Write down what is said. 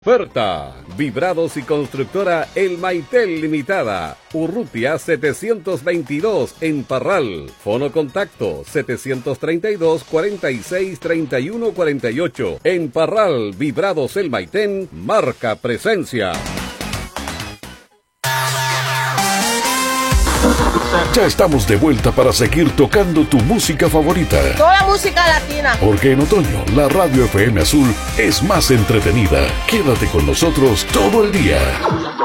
Oferta, vibrados y constructora El Maitel Limitada, Urrutia 722 en Parral, fono contacto 732-46-31-48, en Parral, vibrados El Maitén, marca presencia. Ya estamos de vuelta para seguir tocando tu música favorita. Toda música latina. Porque en otoño la Radio FM Azul es más entretenida. Quédate con nosotros todo el día.